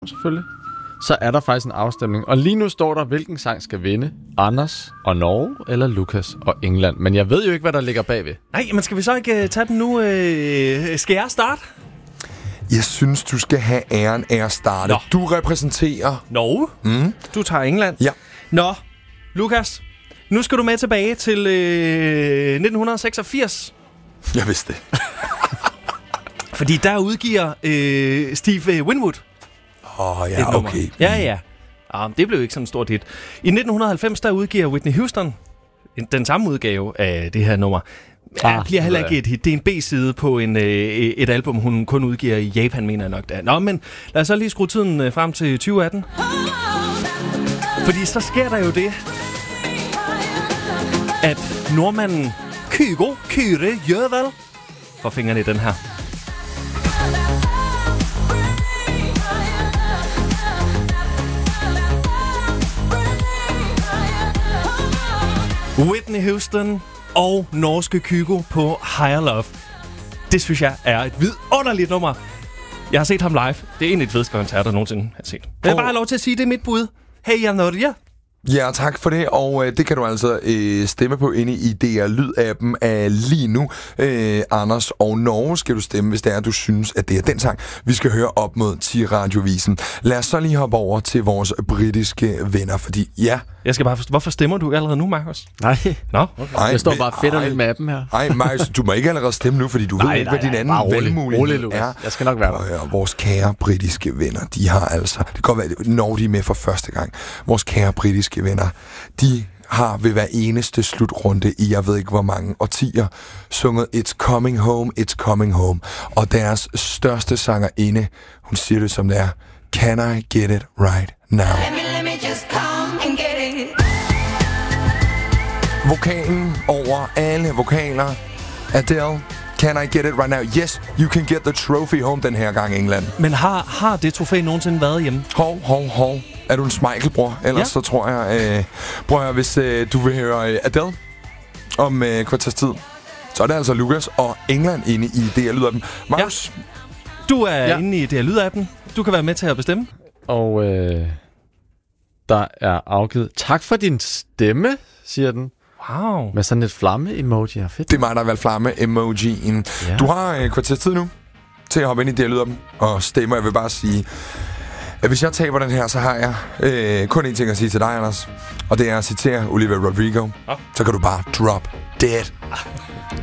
selvfølgelig, så er der faktisk en afstemning. Og lige nu står der, hvilken sang skal vinde. Anders og Norge, eller Lukas og England. Men jeg ved jo ikke, hvad der ligger bagved. Nej, men skal vi så ikke tage den nu? Skal jeg starte? Jeg synes, du skal have æren af at starte. Nå. Du repræsenterer... Norge. Du tager England. Ja. Nå, Lukas, nu skal du med tilbage til 1986. Jeg vidste det. Fordi der udgiver Steve Winwood ja, okay. Ja. Det blev ikke sådan et stort hit. I 1990, der udgiver Whitney Houston den samme udgave af det her nummer. Det bliver heller ikke et hit. Det er en B-side på et album, hun kun udgiver i Japan, mener jeg nok da. Nå, men lad os så lige skrue tiden frem til 2018. Fordi så sker der jo det, at nordmanden Kyre Jøval får fingrene i den her. Whitney Houston og norske Kygo på Higher Love. Det synes jeg er et vidunderligt nummer. Jeg har set ham live. Det er en af de fedeste koncerter, jeg nogensinde har set. Jeg vil bare have lov til at sige, det er mit bud. Hey, jeg Norge. Ja, tak for det, og det kan du altså stemme på inde i DR Lyd-appen lige nu. Anders og Norge skal du stemme, hvis det er, du synes, at det er den sang, vi skal høre op mod til Radiovisen. Lad os så lige hoppe over til vores britiske venner, fordi Jeg skal bare forstå, hvorfor stemmer du allerede nu, Markus? Nej. Nå, okay. Jeg står bare fedt lidt med appen her. Nej, Marius, du må ikke allerede stemme nu, fordi du ved ikke, hvad din anden valgmulighed er. Jeg skal nok være der. Og vores kære britiske venner, de har altså... Det kan godt være, når de er med for første gang. Vores kære britiske venner, de har ved hver eneste slutrunde i, jeg ved ikke hvor mange årtier, sunget It's Coming Home, It's Coming Home. Og deres største sangerinde, hun siger det som det er, Can I Get It Right Now? Let me just come and get it. Vokalen over alle vokaler. Adele, Can I Get It Right Now? Yes, you can get the trophy home den her gang, England. Men har det trofæ nogensinde været hjemme? Hov. Er du en Schmeichel-bror? Ellers så tror jeg... hvis du vil høre Adele om kvarters tid, så er det altså Lukas og England inde i DR Lyd-appen. Marius? Ja. Du er inde i DR Lyd-appen. Du kan være med til at bestemme. Og der er afgivet. Tak for din stemme, siger den. Wow. Med sådan et flamme-emoji. Fedt. Det er mig, der har valgt flamme-emojien. Ja. Du har kvarters tid nu til at hoppe ind i DR Lyd-appen og stemme. Jeg vil bare sige, at hvis jeg taber den her, så har jeg kun én ting at sige til dig, Anders. Og det er at citere Olivia Rodrigo. Så kan du bare drop dead.